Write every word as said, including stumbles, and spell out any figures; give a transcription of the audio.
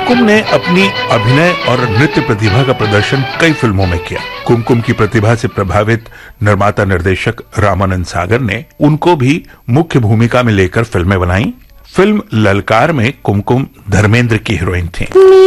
कुमकुम ने अपनी अभिनय और नृत्य प्रतिभा का प्रदर्शन कई फिल्मों में किया। कुमकुम की प्रतिभा से प्रभावित निर्माता निर्देशक रामानंद सागर ने उनको भी मुख्य भूमिका में लेकर फिल्में बनाई। फिल्म ललकार में कुमकुम धर्मेंद्र की हीरोइन थी।